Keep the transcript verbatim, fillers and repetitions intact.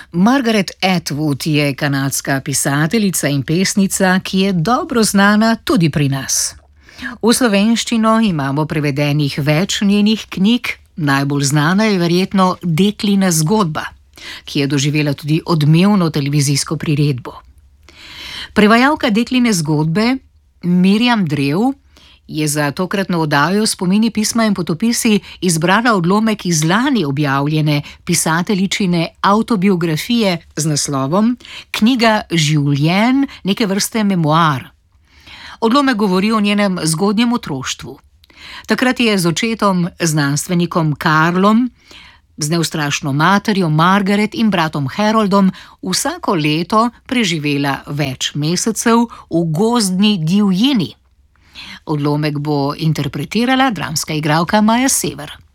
Margaret Atwood je kanadska pisateljica in pesnica, ki je dobro znana tudi pri nas. V slovenščino imamo prevedenih več njenih knjig, najbolj znana je verjetno Deklina zgodba, ki je doživela tudi odmevno televizijsko priredbo. Prevajalka Dekline zgodbe Mirjam Drev je za tokratno oddajo Spomini, pisma in potopisi izbrala odlomek iz lani objavljene pisateljičine avtobiografije z naslovom Knjiga življenj, neke vrste memoar. Odlomek govori o njenem zgodnjem otroštvu. Takrat je z očetom, znanstvenikom Karlom, z neustrašno materjo Margaret in bratom Haroldom vsako leto preživela več mesecev v gozdni divjini. Odlomek bo interpretirala dramska igralka Maja Sever.